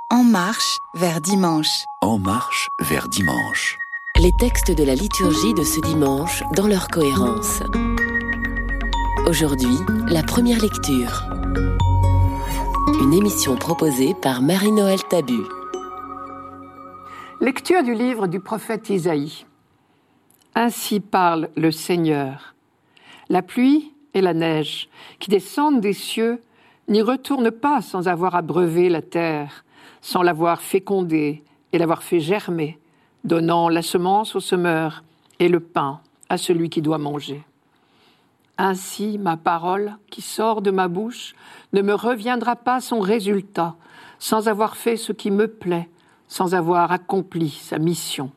En marche vers dimanche. En marche vers dimanche. Les textes de la liturgie de ce dimanche dans leur cohérence. Aujourd'hui, la première lecture. Une émission proposée par Marie-Noël Tabu. Lecture du livre du prophète Isaïe. Ainsi parle le Seigneur. La pluie et la neige qui descendent des cieux n'y retournent pas sans avoir abreuvé la terre, sans l'avoir fécondée et l'avoir fait germer, donnant la semence au semeur et le pain à celui qui doit manger. Ainsi, ma parole qui sort de ma bouche ne me reviendra pas son résultat, sans avoir fait ce qui me plaît, sans avoir accompli sa mission.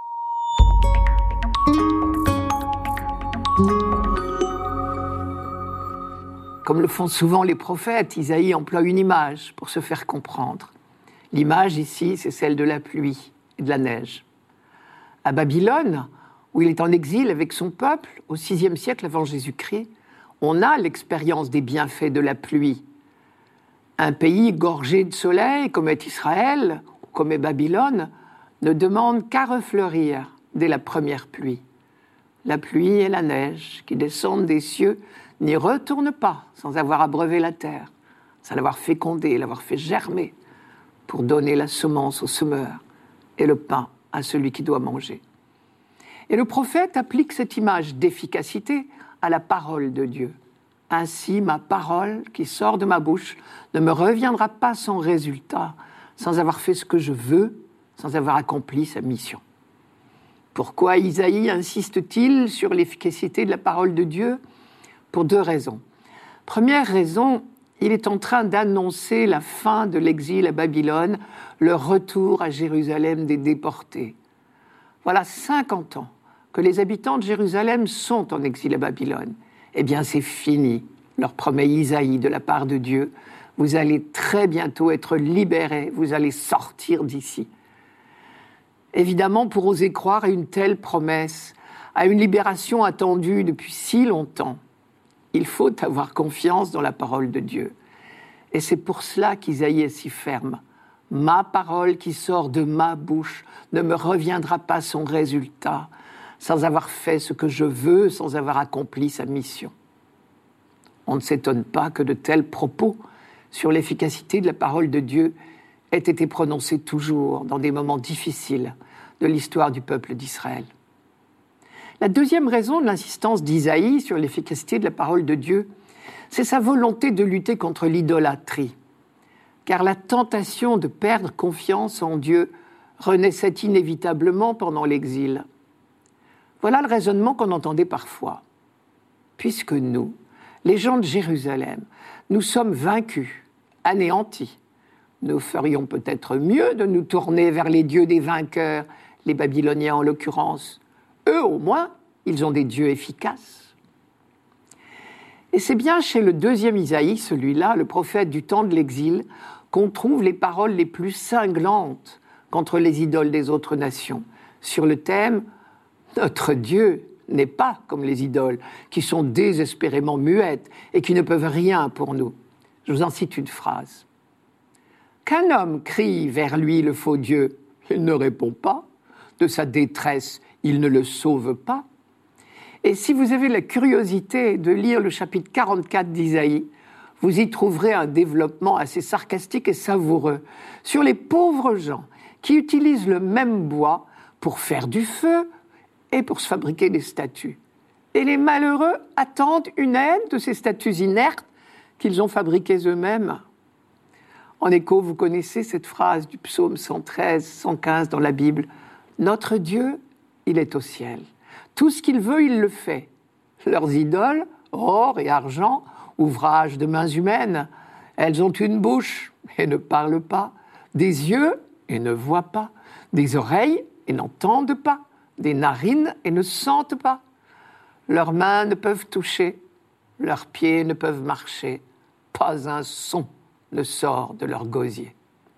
Comme le font souvent les prophètes, Isaïe emploie une image pour se faire comprendre. L'image ici, c'est celle de la pluie et de la neige. À Babylone, où il est en exil avec son peuple, au VIe siècle avant Jésus-Christ, on a l'expérience des bienfaits de la pluie. Un pays gorgé de soleil, comme est Israël, ou comme est Babylone, ne demande qu'à refleurir dès la première pluie. La pluie et la neige qui descendent des cieux n'y retournent pas sans avoir abreuvé la terre, sans l'avoir fécondée, l'avoir fait germer, pour donner la semence au semeur et le pain à celui qui doit manger. Et le prophète applique cette image d'efficacité à la parole de Dieu. Ainsi, ma parole qui sort de ma bouche ne me reviendra pas sans résultat, sans avoir fait ce que je veux, sans avoir accompli sa mission. Pourquoi Isaïe insiste-t-il sur l'efficacité de la parole de Dieu ? Pour deux raisons. Première raison, il est en train d'annoncer la fin de l'exil à Babylone, le retour à Jérusalem des déportés. Voilà 50 ans que les habitants de Jérusalem sont en exil à Babylone. Eh bien, c'est fini, leur promet Isaïe de la part de Dieu. Vous allez très bientôt être libérés, vous allez sortir d'ici. Évidemment, pour oser croire à une telle promesse, à une libération attendue depuis si longtemps, il faut avoir confiance dans la parole de Dieu. Et c'est pour cela qu'Isaïe est si ferme. Ma parole qui sort de ma bouche ne me reviendra pas son résultat, sans avoir fait ce que je veux, sans avoir accompli sa mission. On ne s'étonne pas que de tels propos sur l'efficacité de la parole de Dieu aient été prononcés toujours dans des moments difficiles de l'histoire du peuple d'Israël. La deuxième raison de l'insistance d'Isaïe sur l'efficacité de la parole de Dieu, c'est sa volonté de lutter contre l'idolâtrie. Car la tentation de perdre confiance en Dieu renaissait inévitablement pendant l'exil. Voilà le raisonnement qu'on entendait parfois. Puisque nous, les gens de Jérusalem, nous sommes vaincus, anéantis, nous ferions peut-être mieux de nous tourner vers les dieux des vainqueurs, les Babyloniens en l'occurrence. Eux, au moins, ils ont des dieux efficaces. Et c'est bien chez le deuxième Isaïe, celui-là, le prophète du temps de l'exil, qu'on trouve les paroles les plus cinglantes contre les idoles des autres nations, sur le thème « Notre Dieu n'est pas comme les idoles, qui sont désespérément muettes et qui ne peuvent rien pour nous. » Je vous en cite une phrase. « Qu'un homme crie vers lui le faux Dieu, il ne répond pas. De sa détresse, il ne le sauve pas. » Et si vous avez la curiosité de lire le chapitre 44 d'Isaïe, vous y trouverez un développement assez sarcastique et savoureux sur les pauvres gens qui utilisent le même bois pour faire du feu et pour se fabriquer des statues. Et les malheureux attendent une aide de ces statues inertes qu'ils ont fabriquées eux-mêmes. En écho, vous connaissez cette phrase du psaume 113, 115 dans la Bible. « Notre Dieu, il est au ciel. Tout ce qu'il veut, il le fait. Leurs idoles, or et argent, ouvrage de mains humaines, elles ont une bouche et ne parlent pas, des yeux et ne voient pas, des oreilles et n'entendent pas, des narines et ne sentent pas. Leurs mains ne peuvent toucher, leurs pieds ne peuvent marcher, pas un son ne sort de leur gosier. »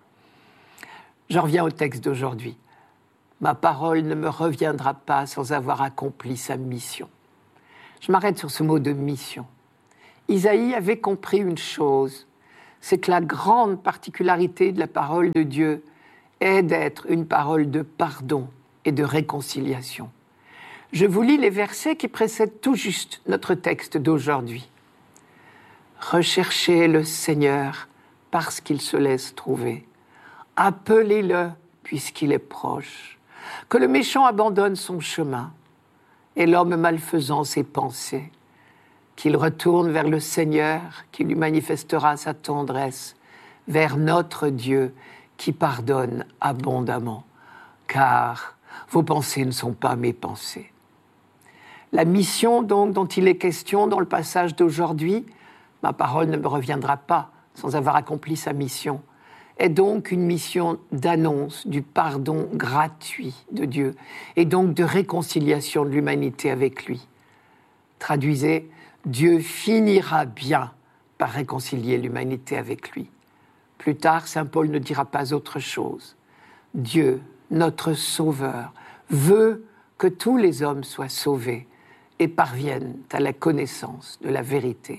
J'en reviens au texte d'aujourd'hui. Ma parole ne me reviendra pas sans avoir accompli sa mission. Je m'arrête sur ce mot de mission. Isaïe avait compris une chose, c'est que la grande particularité de la parole de Dieu est d'être une parole de pardon et de réconciliation. Je vous lis les versets qui précèdent tout juste notre texte d'aujourd'hui. Recherchez le Seigneur parce qu'il se laisse trouver. Appelez-le puisqu'il est proche. Que le méchant abandonne son chemin et l'homme malfaisant ses pensées. Qu'il retourne vers le Seigneur qui lui manifestera sa tendresse, vers notre Dieu qui pardonne abondamment, car vos pensées ne sont pas mes pensées. La mission donc dont il est question dans le passage d'aujourd'hui, ma parole ne me reviendra pas sans avoir accompli sa mission, est donc une mission d'annonce du pardon gratuit de Dieu et donc de réconciliation de l'humanité avec lui. Traduisez, Dieu finira bien par réconcilier l'humanité avec lui. Plus tard, saint Paul ne dira pas autre chose. Dieu, notre Sauveur, veut que tous les hommes soient sauvés et parviennent à la connaissance de la vérité.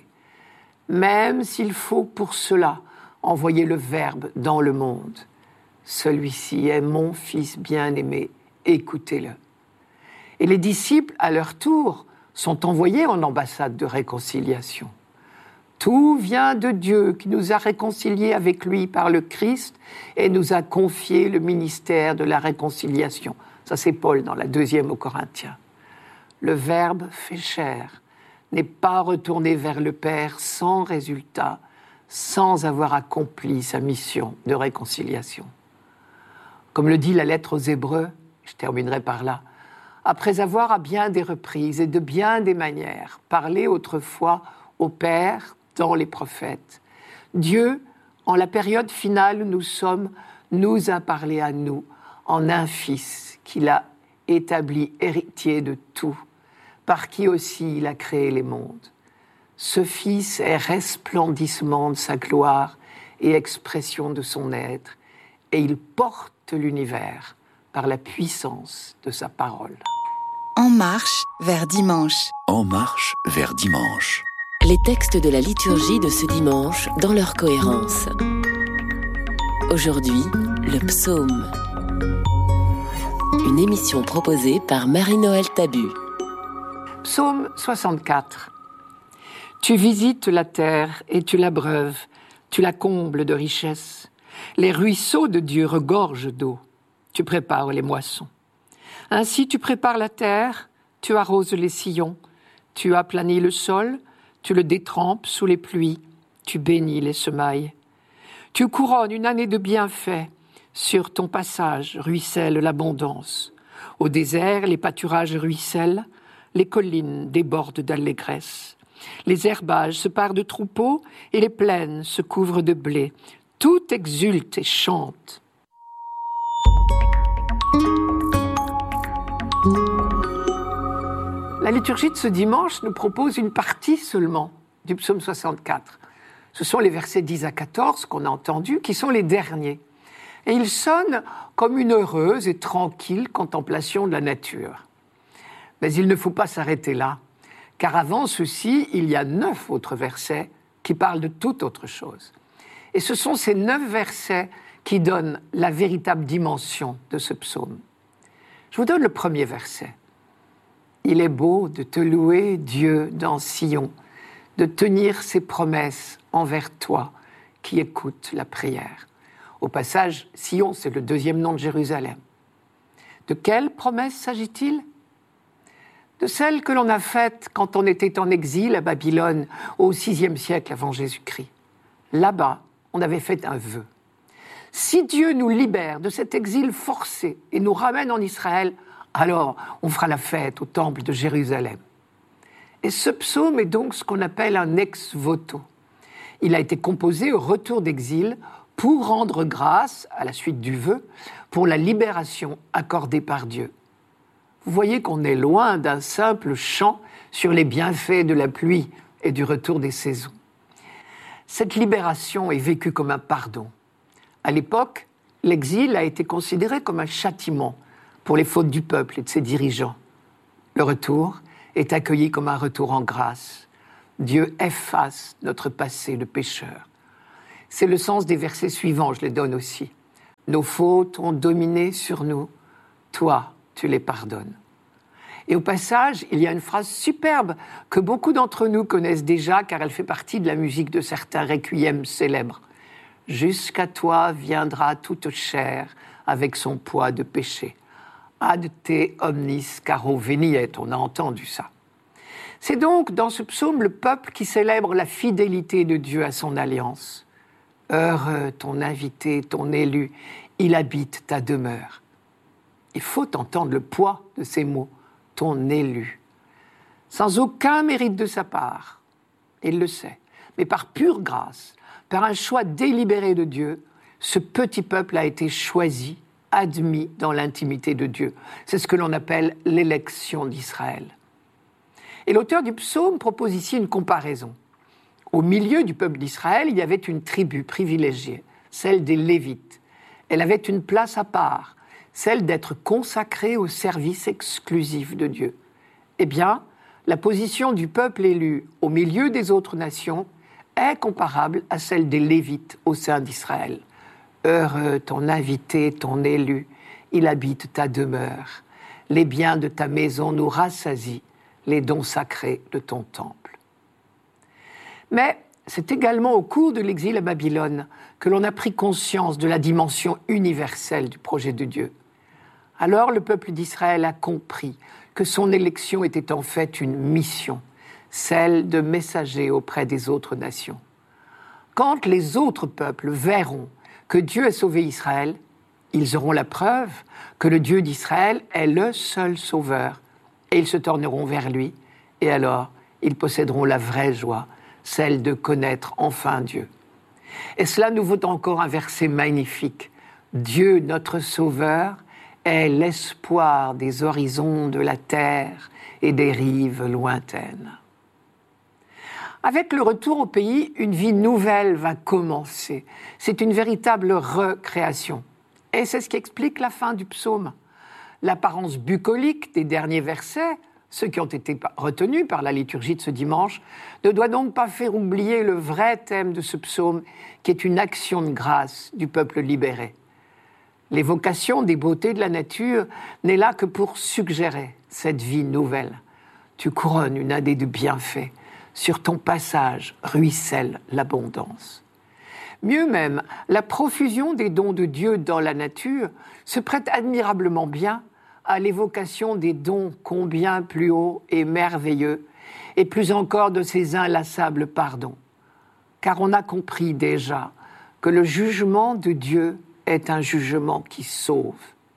Même s'il faut pour cela envoyer le Verbe dans le monde. Celui-ci est mon Fils bien-aimé, écoutez-le. Et les disciples, à leur tour, sont envoyés en ambassade de réconciliation. Tout vient de Dieu qui nous a réconciliés avec lui par le Christ et nous a confié le ministère de la réconciliation. Ça, c'est Paul dans la 2e aux Corinthiens. Le Verbe fait chair, n'est pas retourné vers le Père sans résultat, sans avoir accompli sa mission de réconciliation. Comme le dit la lettre aux Hébreux, je terminerai par là, après avoir à bien des reprises et de bien des manières parlé autrefois au Père dans les prophètes, Dieu, en la période finale où nous sommes, nous a parlé à nous en un Fils qu'il a établi héritier de tout, par qui aussi il a créé les mondes. Ce Fils est resplendissement de sa gloire et expression de son être, et il porte l'univers par la puissance de sa parole. En marche vers dimanche. En marche vers dimanche. Les textes de la liturgie de ce dimanche dans leur cohérence. Aujourd'hui, le psaume. Une émission proposée par Marie-Noël Tabu. Psaume 64. Tu visites la terre et tu l'abreuves, tu la combles de richesses. Les ruisseaux de Dieu regorgent d'eau. Tu prépares les moissons. Ainsi tu prépares la terre, tu arroses les sillons, tu aplanis le sol, tu le détrempes sous les pluies, tu bénis les semailles. Tu couronnes une année de bienfaits, sur ton passage ruisselle l'abondance. Au désert, les pâturages ruissellent, les collines débordent d'allégresse. Les herbages se parent de troupeaux et les plaines se couvrent de blé. Tout exulte et chante. La liturgie de ce dimanche nous propose une partie seulement du psaume 64. Ce sont les versets 10 à 14 qu'on a entendus, qui sont les derniers. Et ils sonnent comme une heureuse et tranquille contemplation de la nature. Mais il ne faut pas s'arrêter là, car avant ceci, il y a 9 autres versets qui parlent de toute autre chose. Et ce sont ces 9 versets qui donnent la véritable dimension de ce psaume. Je vous donne le premier verset. Il est beau de te louer, Dieu, dans Sion, de tenir ses promesses envers toi qui écoutes la prière. Au passage, Sion, c'est le 2e nom de Jérusalem. De quelle promesse s'agit-il ? De celle que l'on a faite quand on était en exil à Babylone au VIe siècle avant Jésus-Christ. Là-bas, on avait fait un vœu. Si Dieu nous libère de cet exil forcé et nous ramène en Israël, alors on fera la fête au temple de Jérusalem. Et ce psaume est donc ce qu'on appelle un ex-voto. Il a été composé au retour d'exil pour rendre grâce, à la suite du vœu, pour la libération accordée par Dieu. Vous voyez qu'on est loin d'un simple chant sur les bienfaits de la pluie et du retour des saisons. Cette libération est vécue comme un pardon. À l'époque, l'exil a été considéré comme un châtiment pour les fautes du peuple et de ses dirigeants. Le retour est accueilli comme un retour en grâce. Dieu efface notre passé de pécheur. C'est le sens des versets suivants, je les donne aussi. Nos fautes ont dominé sur nous, toi, tu les pardonnes. Et au passage, il y a une phrase superbe que beaucoup d'entre nous connaissent déjà car elle fait partie de la musique de certains requiems célèbres. Jusqu'à toi viendra toute chair avec son poids de péché. Ad te omnis caro veniet, on a entendu ça. C'est donc dans ce psaume le peuple qui célèbre la fidélité de Dieu à son alliance. Heureux ton invité, ton élu, il habite ta demeure. Il faut entendre le poids de ces mots, ton élu. Sans aucun mérite de sa part, il le sait, mais par pure grâce, par un choix délibéré de Dieu, ce petit peuple a été choisi, admis dans l'intimité de Dieu. C'est ce que l'on appelle l'élection d'Israël. Et l'auteur du psaume propose ici une comparaison. Au milieu du peuple d'Israël, il y avait une tribu privilégiée, celle des Lévites. Elle avait une place à part, celle d'être consacrée au service exclusif de Dieu. Eh bien, la position du peuple élu au milieu des autres nations est comparable à celle des Lévites au sein d'Israël. Heureux ton invité, ton élu, il habite ta demeure. Les biens de ta maison nous rassasient, les dons sacrés de ton temple. Mais c'est également au cours de l'exil à Babylone que l'on a pris conscience de la dimension universelle du projet de Dieu. Alors le peuple d'Israël a compris que son élection était en fait une mission, celle de messager auprès des autres nations. Quand les autres peuples verront que Dieu a sauvé Israël, ils auront la preuve que le Dieu d'Israël est le seul sauveur, et ils se tourneront vers lui, et alors ils posséderont la vraie joie, celle de connaître enfin Dieu. Et cela nous vaut encore un verset magnifique. Dieu, notre Sauveur, est l'espoir des horizons de la terre et des rives lointaines. Avec le retour au pays, une vie nouvelle va commencer. C'est une véritable recréation. Et c'est ce qui explique la fin du psaume. L'apparence bucolique des derniers versets, ceux qui ont été retenus par la liturgie de ce dimanche, ne doit donc pas faire oublier le vrai thème de ce psaume, qui est une action de grâce du peuple libéré. L'évocation des beautés de la nature n'est là que pour suggérer cette vie nouvelle. Tu couronnes une année de bienfaits. Sur ton passage ruisselle l'abondance. Mieux même, la profusion des dons de Dieu dans la nature se prête admirablement bien à l'évocation des dons combien plus hauts et merveilleux, et plus encore de ses inlassables pardons. Car on a compris déjà que le jugement de Dieu est un jugement qui sauve.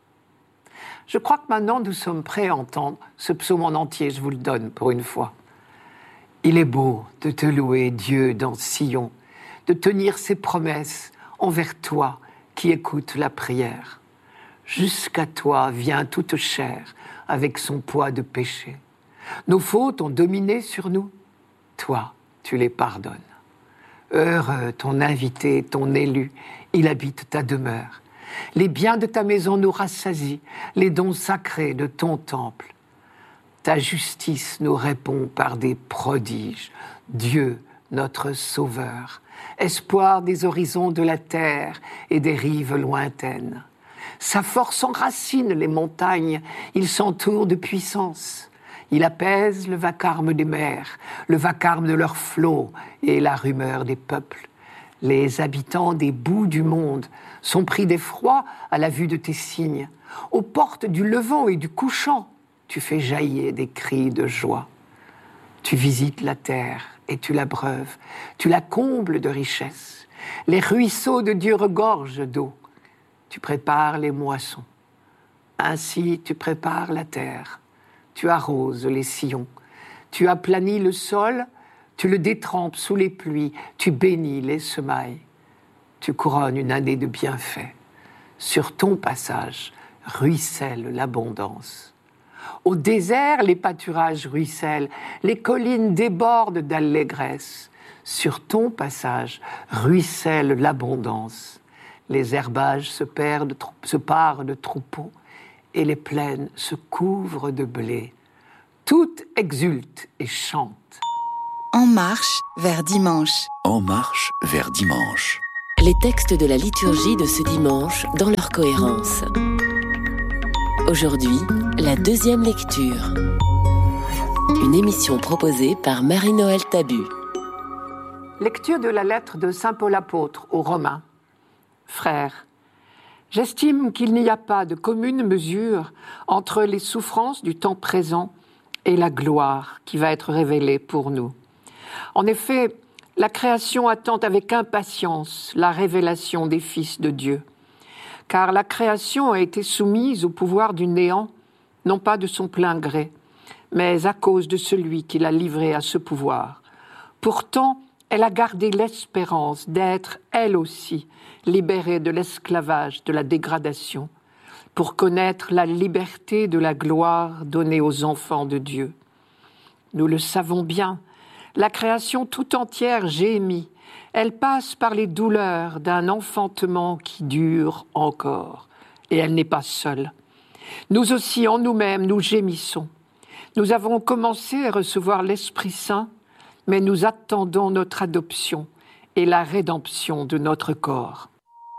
Je crois que maintenant nous sommes prêts à entendre ce psaume en entier, je vous le donne pour une fois. Il est beau de te louer, Dieu, dans Sion, de tenir ses promesses envers toi qui écoutes la prière. Jusqu'à toi vient toute chair avec son poids de péché. Nos fautes ont dominé sur nous. Toi, tu les pardonnes. Heureux ton invité, ton élu, il habite ta demeure. Les biens de ta maison nous rassasient, les dons sacrés de ton temple. Ta justice nous répond par des prodiges. Dieu, notre Sauveur, espoir des horizons de la terre et des rives lointaines. Sa force enracine les montagnes, il s'entoure de puissance. Il apaise le vacarme des mers, le vacarme de leurs flots et la rumeur des peuples. Les habitants des bouts du monde sont pris d'effroi à la vue de tes signes. Aux portes du levant et du couchant, tu fais jaillir des cris de joie. Tu visites la terre et tu l'abreuves, tu la combles de richesses. Les ruisseaux de Dieu regorgent d'eau. Tu prépares les moissons. Ainsi tu prépares la terre. Tu arroses les sillons. Tu aplanis le sol, tu le détrempes sous les pluies. Tu bénis les semailles. Tu couronnes une année de bienfaits. Sur ton passage ruisselle l'abondance. Au désert, les pâturages ruissellent, les collines débordent d'allégresse. Sur ton passage ruisselle l'abondance. Les herbages se parent de troupeaux et les plaines se couvrent de blé. Tout exulte et chante. En marche vers dimanche. En marche vers dimanche. les textes de la liturgie de ce dimanche dans leur cohérence. Aujourd'hui, la deuxième lecture. Une émission proposée par Marie-Noël Tabu. Lecture de la lettre de saint Paul apôtre aux Romains. Frères, j'estime qu'il n'y a pas de commune mesure entre les souffrances du temps présent et la gloire qui va être révélée pour nous. En effet, la création attend avec impatience la révélation des fils de Dieu, car la création a été soumise au pouvoir du néant, non pas de son plein gré, mais à cause de celui qui l'a livrée à ce pouvoir. Pourtant, elle a gardé l'espérance d'être, elle aussi, libérée de l'esclavage, de la dégradation, pour connaître la liberté de la gloire donnée aux enfants de Dieu. Nous le savons bien, la création tout entière gémit, elle passe par les douleurs d'un enfantement qui dure encore, et elle n'est pas seule. Nous aussi, en nous-mêmes, nous gémissons. Nous avons commencé à recevoir l'Esprit Saint, mais nous attendons notre adoption et la rédemption de notre corps.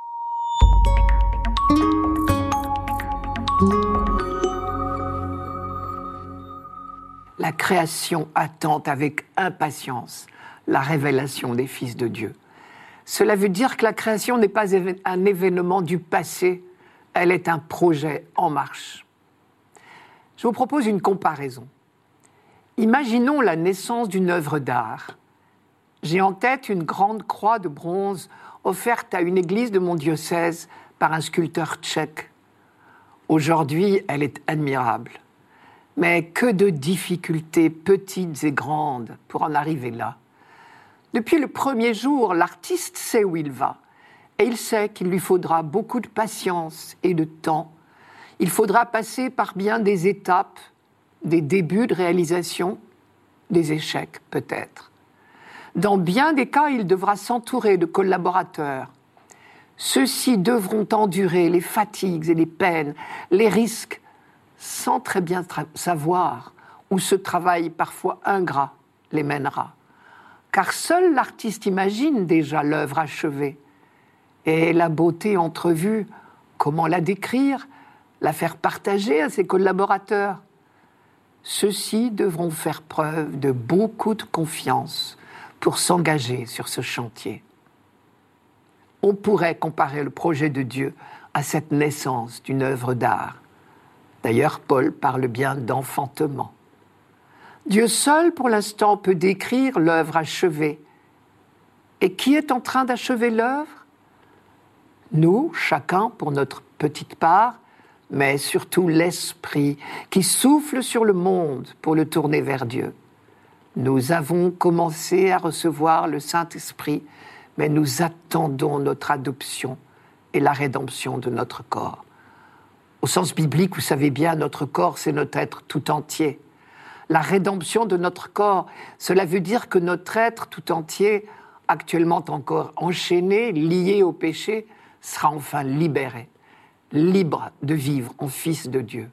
La création attend avec impatience la révélation des fils de Dieu. Cela veut dire que la création n'est pas un événement du passé, elle est un projet en marche. Je vous propose une comparaison. Imaginons la naissance d'une œuvre d'art. J'ai en tête une grande croix de bronze offerte à une église de mon diocèse par un sculpteur tchèque. Aujourd'hui, elle est admirable. Mais que de difficultés petites et grandes pour en arriver là. Depuis le premier jour, l'artiste sait où il va. Et il sait qu'il lui faudra beaucoup de patience et de temps. Il faudra passer par bien des étapes, des débuts de réalisation, des échecs peut-être. Dans bien des cas, il devra s'entourer de collaborateurs. Ceux-ci devront endurer les fatigues et les peines, les risques, sans très bien savoir où ce travail parfois ingrat les mènera. Car seul l'artiste imagine déjà l'œuvre achevée. Et la beauté entrevue, comment la décrire, la faire partager à ses collaborateurs? Ceux-ci devront faire preuve de beaucoup de confiance pour s'engager sur ce chantier. On pourrait comparer le projet de Dieu à cette naissance d'une œuvre d'art. D'ailleurs, Paul parle bien d'enfantement. Dieu seul, pour l'instant, peut décrire l'œuvre achevée. Et qui est en train d'achever l'œuvre? Nous, chacun pour notre petite part, mais surtout l'Esprit qui souffle sur le monde pour le tourner vers Dieu. Nous avons commencé à recevoir le Saint-Esprit, mais nous attendons notre adoption et la rédemption de notre corps. Au sens biblique, vous savez bien, notre corps, c'est notre être tout entier. La rédemption de notre corps, cela veut dire que notre être tout entier, actuellement encore enchaîné, lié au péché, sera enfin libéré, libre de vivre en fils de Dieu.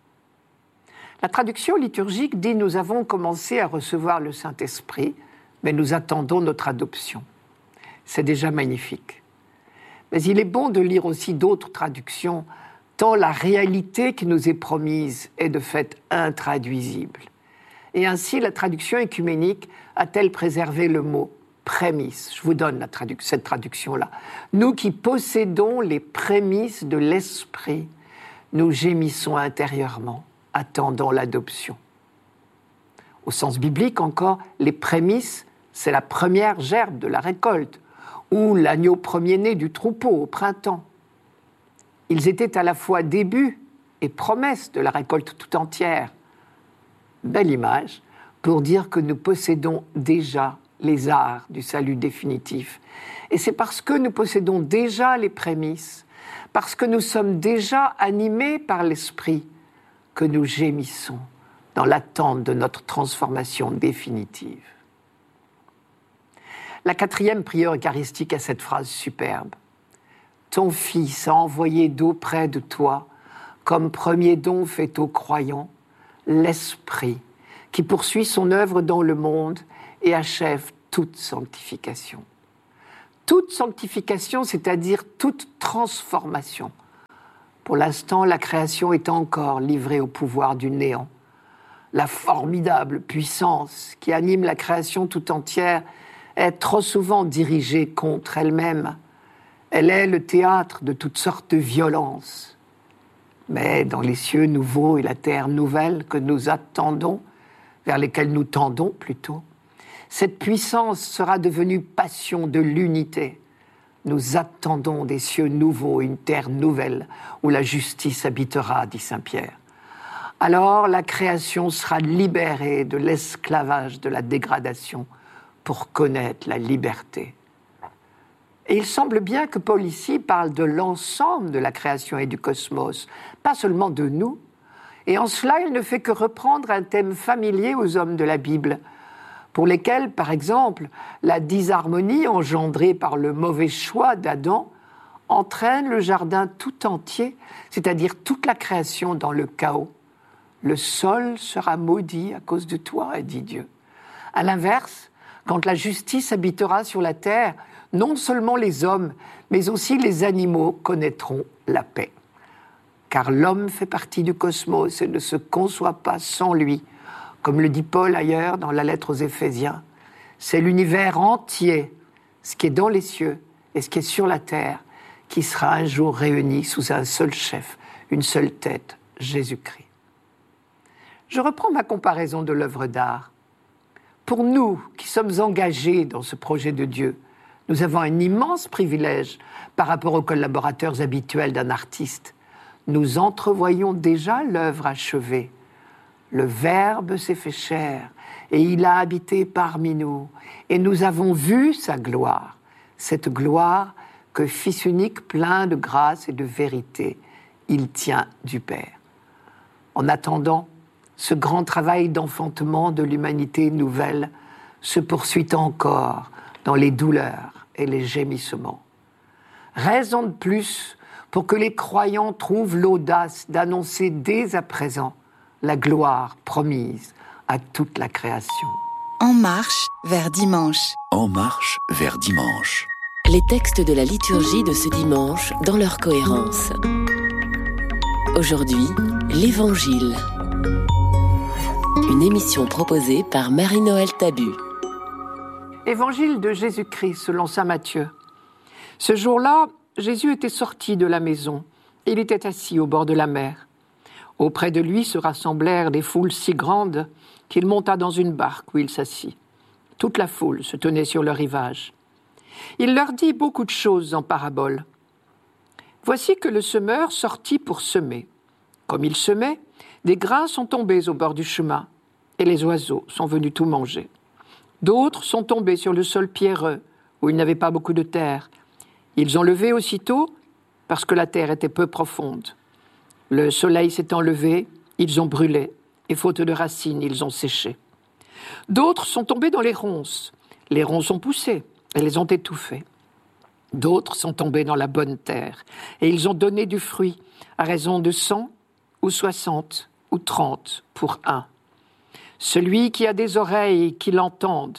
La traduction liturgique dit « Nous avons commencé à recevoir le Saint-Esprit, mais nous attendons notre adoption ». C'est déjà magnifique. Mais il est bon de lire aussi d'autres traductions, tant la réalité qui nous est promise est de fait intraduisible. Et ainsi, la traduction œcuménique a-t-elle préservé le mot « prémices ». Je vous donne cette traduction-là. « Nous qui possédons les prémices de l'Esprit, nous gémissons intérieurement, attendant l'adoption. » Au sens biblique encore, les prémices, c'est la première gerbe de la récolte, ou l'agneau premier-né du troupeau au printemps. Ils étaient à la fois début et promesse de la récolte tout entière. Belle image pour dire que nous possédons déjà les arts du salut définitif. Et c'est parce que nous possédons déjà les prémices, parce que nous sommes déjà animés par l'Esprit, que nous gémissons dans l'attente de notre transformation définitive. La quatrième prière eucharistique a cette phrase superbe. « Ton Fils a envoyé d'auprès de toi, comme premier don fait aux croyants, l'Esprit, qui poursuit son œuvre dans le monde et achève toute sanctification. Toute sanctification, c'est-à-dire toute transformation. Pour l'instant, la création est encore livrée au pouvoir du néant. La formidable puissance qui anime la création tout entière est trop souvent dirigée contre elle-même. Elle est le théâtre de toutes sortes de violences. Mais dans les cieux nouveaux et la terre nouvelle que nous attendons, vers lesquels nous tendons plutôt, cette puissance sera devenue passion de l'unité. Nous attendons des cieux nouveaux et une terre nouvelle où la justice habitera, dit saint Pierre. Alors la création sera libérée de l'esclavage de la dégradation pour connaître la liberté. Et il semble bien que Paul ici parle de l'ensemble de la création et du cosmos, pas seulement de nous. Et en cela, il ne fait que reprendre un thème familier aux hommes de la Bible, pour lesquels, par exemple, la disharmonie engendrée par le mauvais choix d'Adam entraîne le jardin tout entier, c'est-à-dire toute la création dans le chaos. Le sol sera maudit à cause de toi, a dit Dieu. À l'inverse, quand la justice habitera sur la terre, non seulement les hommes, mais aussi les animaux connaîtront la paix. Car l'homme fait partie du cosmos et ne se conçoit pas sans lui. Comme le dit Paul ailleurs dans la lettre aux Éphésiens, c'est l'univers entier, ce qui est dans les cieux et ce qui est sur la terre, qui sera un jour réuni sous un seul chef, une seule tête, Jésus-Christ. Je reprends ma comparaison de l'œuvre d'art. Pour nous qui sommes engagés dans ce projet de Dieu, nous avons un immense privilège par rapport aux collaborateurs habituels d'un artiste. Nous entrevoyons déjà l'œuvre achevée. Le Verbe s'est fait chair et il a habité parmi nous. Et nous avons vu sa gloire, cette gloire que Fils unique plein de grâce et de vérité, il tient du Père. En attendant, ce grand travail d'enfantement de l'humanité nouvelle se poursuit encore dans les douleurs et les gémissements. Raison de plus pour que les croyants trouvent l'audace d'annoncer dès à présent la gloire promise à toute la création. En marche vers dimanche. En marche vers dimanche. Les textes de la liturgie de ce dimanche dans leur cohérence. Aujourd'hui, l'Évangile. Une émission proposée par Marie-Noël Tabu. Évangile de Jésus-Christ selon saint Matthieu. Ce jour-là, Jésus était sorti de la maison. Il était assis au bord de la mer. Auprès de lui se rassemblèrent des foules si grandes qu'il monta dans une barque où il s'assit. Toute la foule se tenait sur le rivage. Il leur dit beaucoup de choses en paraboles. Voici que le semeur sortit pour semer. Comme il semait, des grains sont tombés au bord du chemin, et les oiseaux sont venus tout manger. D'autres sont tombés sur le sol pierreux, où il n'avait pas beaucoup de terre. Ils ont levé aussitôt, parce que la terre était peu profonde. Le soleil s'étant levé, ils ont brûlé, et faute de racines, ils ont séché. D'autres sont tombés dans les ronces. Les ronces ont poussé, et les ont étouffés. D'autres sont tombés dans la bonne terre, et ils ont donné du fruit, à raison de 100 ou 60 ou 30 pour un. Celui qui a des oreilles, qui l'entende.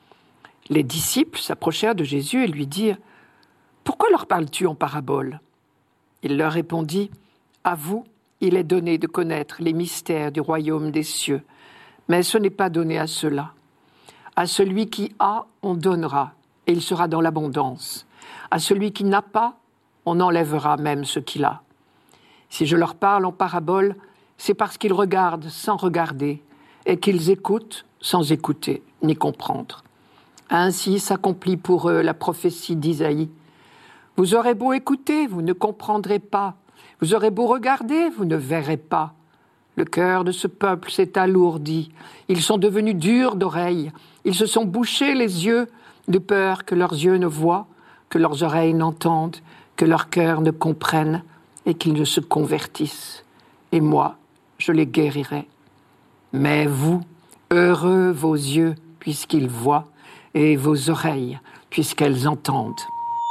Les disciples s'approchèrent de Jésus et lui dirent « Pourquoi leur parles-tu en parabole ?» Il leur répondit « À vous, il est donné de connaître les mystères du royaume des cieux, mais ce n'est pas donné à ceux-là. À celui qui a, on donnera, et il sera dans l'abondance. À celui qui n'a pas, on enlèvera même ce qu'il a. Si je leur parle en parabole, c'est parce qu'ils regardent sans regarder, et qu'ils écoutent sans écouter ni comprendre. Ainsi s'accomplit pour eux la prophétie d'Isaïe. Vous aurez beau écouter, vous ne comprendrez pas. Vous aurez beau regarder, vous ne verrez pas. Le cœur de ce peuple s'est alourdi. Ils sont devenus durs d'oreilles. Ils se sont bouchés les yeux de peur que leurs yeux ne voient, que leurs oreilles n'entendent, que leur cœur ne comprenne et qu'ils ne se convertissent. Et moi, je les guérirai. Mais vous, heureux vos yeux, puisqu'ils voient, et vos oreilles, puisqu'elles entendent.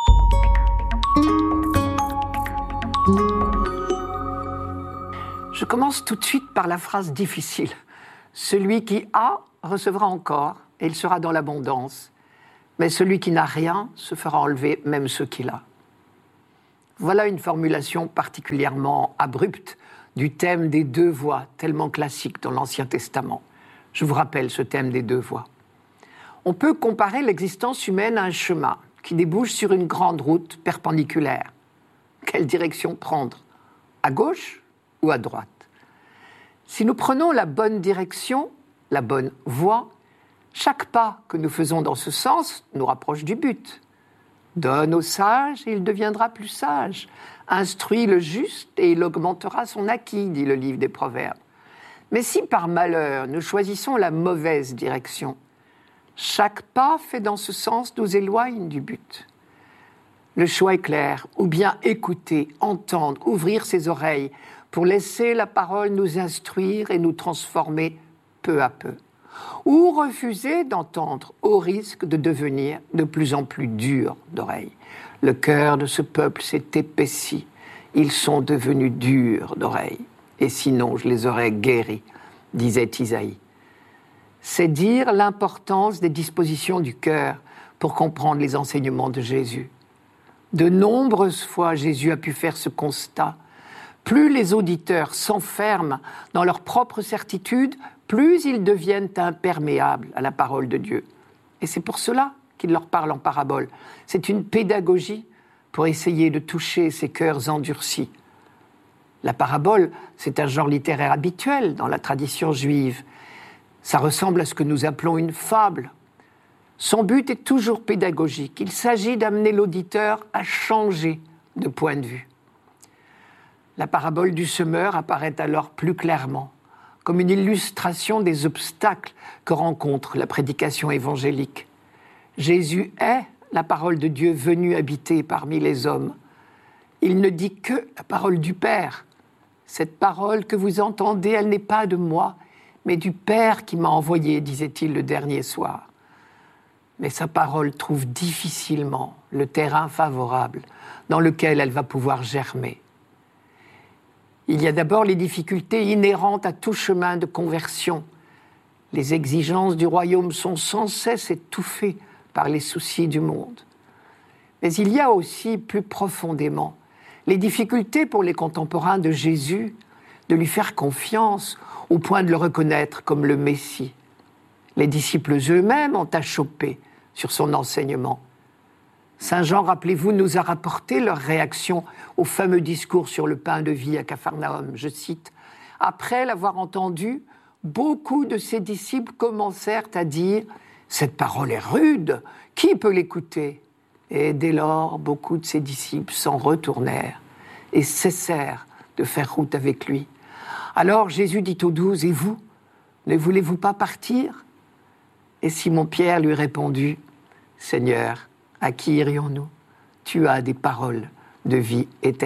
Je commence tout de suite par la phrase difficile. Celui qui a recevra encore, et il sera dans l'abondance. mais celui qui n'a rien se fera enlever même ce qu'il a. Voilà une formulation particulièrement abrupte du thème des deux voies, tellement classique dans l'Ancien Testament. Je vous rappelle ce thème des deux voies. On peut comparer l'existence humaine à un chemin qui débouche sur une grande route perpendiculaire. Quelle direction prendre ? À gauche ou à droite ? Si nous prenons la bonne direction, la bonne voie, chaque pas que nous faisons dans ce sens nous rapproche du but. Donne au sage et il deviendra plus sage. Instruis le juste et il augmentera son acquis, dit le livre des Proverbes. Mais si par malheur nous choisissons la mauvaise direction, chaque pas fait dans ce sens nous éloigne du but. Le choix est clair, ou bien écouter, entendre, ouvrir ses oreilles pour laisser la parole nous instruire et nous transformer peu à peu. Ou refuser d'entendre au risque de devenir de plus en plus dur d'oreille. Le cœur de ce peuple s'est épaissi. Ils sont devenus durs d'oreille. Et sinon, je les aurais guéris, disait Isaïe. C'est dire l'importance des dispositions du cœur pour comprendre les enseignements de Jésus. De nombreuses fois, Jésus a pu faire ce constat. Plus les auditeurs s'enferment dans leur propre certitude, plus ils deviennent imperméables à la parole de Dieu. Et c'est pour cela qu'il leur parle en parabole. C'est une pédagogie pour essayer de toucher ces cœurs endurcis. La parabole, c'est un genre littéraire habituel dans la tradition juive. Ça ressemble à ce que nous appelons une fable. Son but est toujours pédagogique. Il s'agit d'amener l'auditeur à changer de point de vue. La parabole du semeur apparaît alors plus clairement comme une illustration des obstacles que rencontre la prédication évangélique. Jésus est la parole de Dieu venue habiter parmi les hommes. Il ne dit que la parole du Père. Cette parole que vous entendez, elle n'est pas de moi, mais du Père qui m'a envoyé, disait-il le dernier soir. Mais sa parole trouve difficilement le terrain favorable dans lequel elle va pouvoir germer. Il y a d'abord les difficultés inhérentes à tout chemin de conversion. Les exigences du royaume sont sans cesse étouffées par les soucis du monde. Mais il y a aussi, plus profondément, les difficultés pour les contemporains de Jésus de lui faire confiance au point de le reconnaître comme le Messie. Les disciples eux-mêmes ont achoppé sur son enseignement. Saint Jean, rappelez-vous, nous a rapporté leur réaction au fameux discours sur le pain de vie à Capharnaüm. Je cite, « Après l'avoir entendu, beaucoup de ses disciples commencèrent à dire « Cette parole est rude, qui peut l'écouter ?» Et dès lors, beaucoup de ses disciples s'en retournèrent et cessèrent de faire route avec lui. Alors Jésus dit aux 12, « Et vous, ne voulez-vous pas partir ?» Et Simon-Pierre lui répondit, « Seigneur, à qui irions-nous ? Tu as des paroles de vie éternelle. »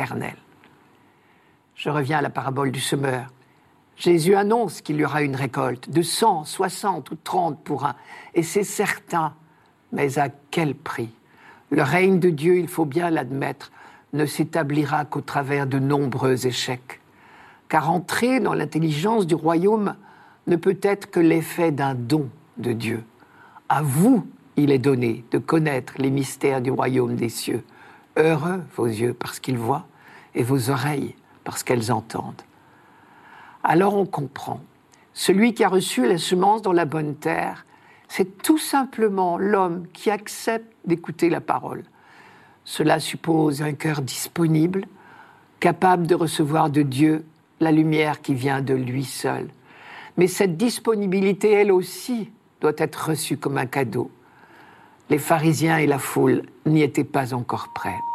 Je reviens à la parabole du semeur. Jésus annonce qu'il y aura une récolte de 100, 60 ou 30 pour un. Et c'est certain, mais à quel prix ? Le règne de Dieu, il faut bien l'admettre, ne s'établira qu'au travers de nombreux échecs. Car entrer dans l'intelligence du royaume ne peut être que l'effet d'un don de Dieu. À vous, il est donné de connaître les mystères du royaume des cieux. Heureux vos yeux parce qu'ils voient et vos oreilles parce qu'elles entendent. Alors on comprend. Celui qui a reçu la semence dans la bonne terre, c'est tout simplement l'homme qui accepte d'écouter la parole. Cela suppose un cœur disponible, capable de recevoir de Dieu la lumière qui vient de lui seul. Mais cette disponibilité, elle aussi, doit être reçue comme un cadeau. Les pharisiens et la foule n'y étaient pas encore prêts.